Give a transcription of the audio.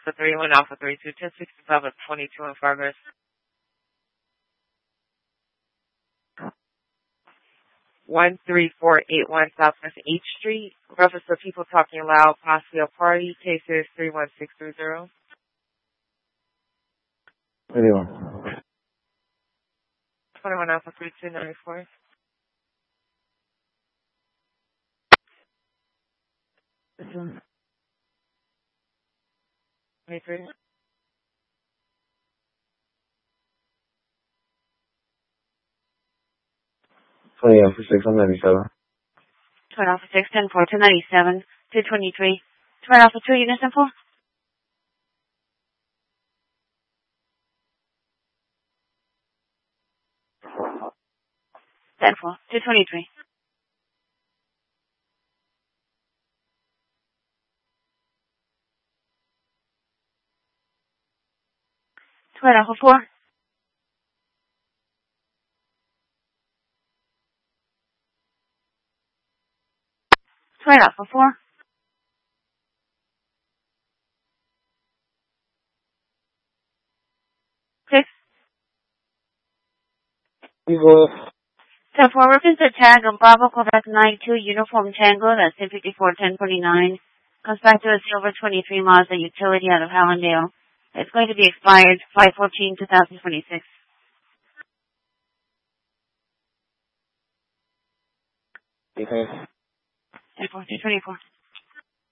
Delta 31 Alpha 32 1065 at 22 in progress. One 3481 Southwest H Street. Reference to people talking loud, possibly a party. Case is 31630. 21. 21 Alpha 3294. This one. 23. 20 Alpha 6 on 97. 20 Alpha 6, 10 4, 297, 223. 20 Alpha 2, unit 10 4. 10 4, 223. 20 Alpha 4. 20 Alpha 4. 6. Eagle. 10 4, reference to tag on Bravo Quebec 92 Uniform Tango, that's 1054 1049. Comes back to us over 23 miles at utility out of Hallandale. It's going to be expired 5/14/2026. Okay. 10 4, 224.